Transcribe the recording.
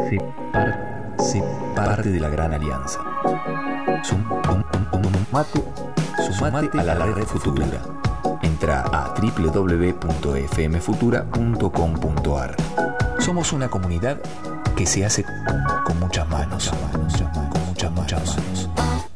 Sé parte de la gran alianza. Sumate a la red Futura. Entra a www.fmfutura.com.ar. Somos una comunidad que se hace con muchas manos.